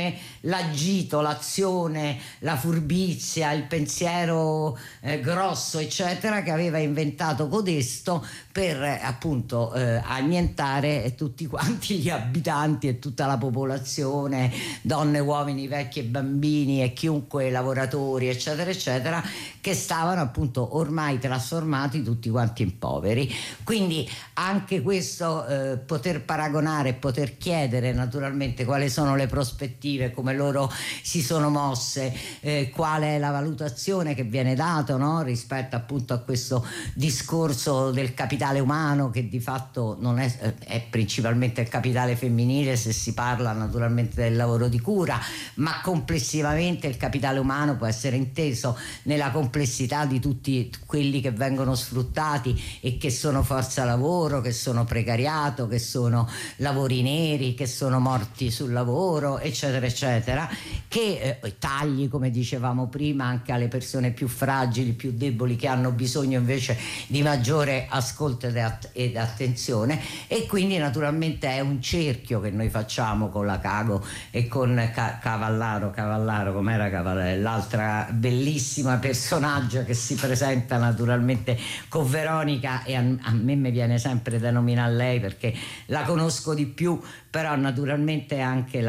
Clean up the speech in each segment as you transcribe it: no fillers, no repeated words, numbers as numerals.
l'agito, l'azione, la furbizia, il pensiero grosso, eccetera, che aveva inventato codesto per appunto annientare tutti quanti gli abitanti e tutta la popolazione, donne, uomini, vecchi e bambini e chiunque, lavoratori, eccetera, eccetera, che stavano appunto ormai trasformati tutti quanti in poveri. Quindi anche questo, poter paragonare, poter chiedere naturalmente quali sono le prospettive, come loro si sono mosse, qual è la valutazione che viene dato, no? Rispetto appunto a questo discorso del capitale umano, che di fatto non è principalmente il capitale femminile, se si parla naturalmente del lavoro di cura, ma complessivamente il capitale umano può essere inteso nella complessità di tutti quelli che vengono sfruttati e che sono forza lavoro, che sono precariato, che sono lavori neri, che sono morti sul lavoro, eccetera eccetera, che tagli, come dicevamo prima, anche alle persone più fragili, più deboli, che hanno bisogno invece di maggiore ascolto ed attenzione. E quindi naturalmente è un cerchio che noi facciamo con la Cago e con Cavallaro, com'era Cavallaro, l'altra bellissima personaggio che si presenta naturalmente con Veronica, e a me mi viene sempre da nominare lei perché la conosco di più, però naturalmente anche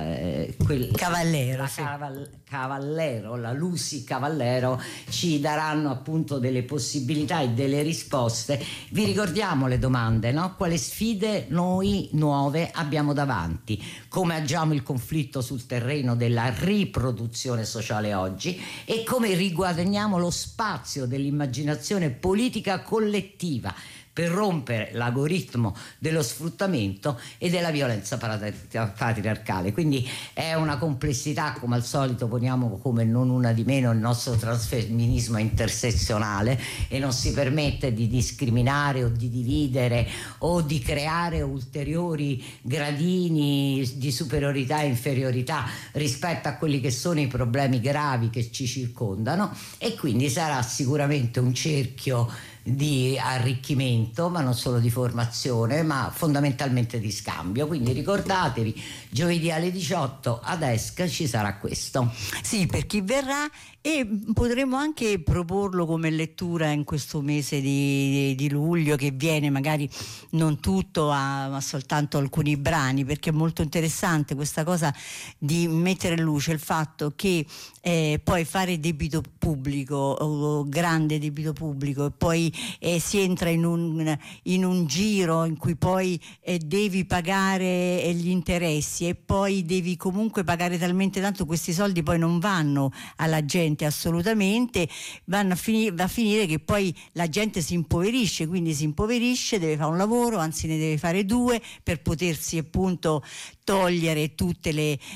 Cavallero, Cavallero, la Lucy Cavallero, ci daranno appunto delle possibilità e delle risposte. Vi ricordiamo le domande, no? Quali sfide noi nuove abbiamo davanti? Come agiamo il conflitto sul terreno della riproduzione sociale oggi, e come riguadagniamo lo spazio dell'immaginazione politica collettiva per rompere l'algoritmo dello sfruttamento e della violenza patriarcale. Quindi è una complessità, come al solito poniamo come non una di meno il nostro trasfemminismo intersezionale, e non si permette di discriminare o di dividere o di creare ulteriori gradini di superiorità e inferiorità rispetto a quelli che sono i problemi gravi che ci circondano. E quindi sarà sicuramente un cerchio di arricchimento, ma non solo di formazione, ma fondamentalmente di scambio. Quindi ricordatevi, giovedì alle 18 ad ESC ci sarà questo. Sì, per chi verrà, e potremo anche proporlo come lettura in questo mese di luglio che viene, magari non tutto, ma soltanto alcuni brani, perché è molto interessante questa cosa di mettere in luce il fatto che poi fare debito pubblico o grande debito pubblico, e poi si entra in un giro in cui poi devi pagare gli interessi, e poi devi comunque pagare talmente tanto, questi soldi poi non vanno alla gente assolutamente, va a finire che poi la gente si impoverisce, deve fare un lavoro, anzi ne deve fare due per potersi appunto togliere tutti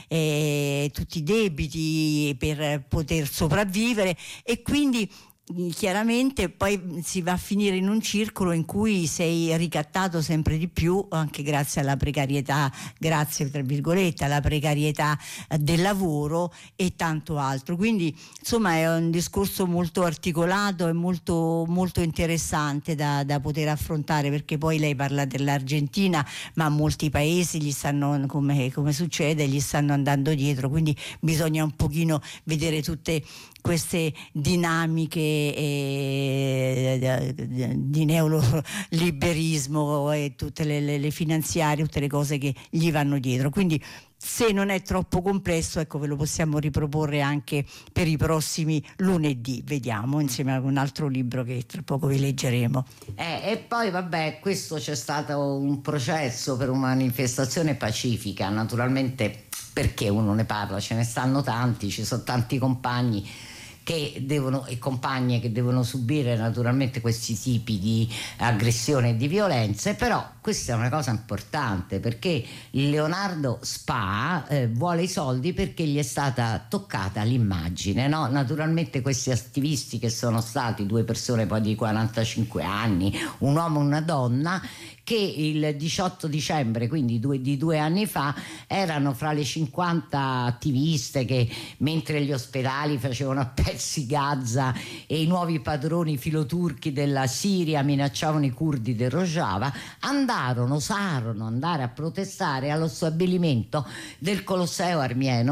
i debiti per poter sopravvivere, e quindi chiaramente poi si va a finire in un circolo in cui sei ricattato sempre di più, anche grazie alla precarietà, grazie tra virgolette alla precarietà del lavoro e tanto altro. Quindi insomma è un discorso molto articolato e molto, molto interessante da poter affrontare, perché poi lei parla dell'Argentina, ma molti paesi gli stanno, come succede, gli stanno andando dietro, quindi bisogna un pochino vedere tutte queste dinamiche di neoliberismo e tutte le finanziarie, tutte le cose che gli vanno dietro. Quindi se non è troppo complesso, ecco, ve lo possiamo riproporre anche per i prossimi lunedì, vediamo, insieme a un altro libro che tra poco vi leggeremo. E poi vabbè, questo c'è stato un processo per una manifestazione pacifica, naturalmente, perché uno ne parla, ce ne stanno tanti, ci sono tanti compagni e compagne che devono subire naturalmente questi tipi di aggressione e di violenze. Però questa è una cosa importante, perché Leonardo Spa vuole i soldi perché gli è stata toccata l'immagine, no? Naturalmente questi attivisti, che sono stati due persone poi di 45 anni, un uomo e una donna, che il 18 dicembre, quindi di 2 anni fa, erano fra le 50 attiviste che, mentre gli ospedali facevano a pezzi Gaza e i nuovi padroni filoturchi della Siria minacciavano i curdi del Rojava, osarono andare a protestare allo stabilimento del Colosseo Armieno